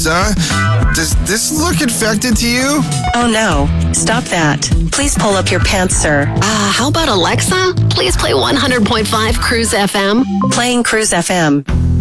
Alexa, does this look infected to you? Oh no, stop that. Please pull up your pants, sir. How about Alexa? Please play 100.5 Cruise FM. Playing Cruise FM.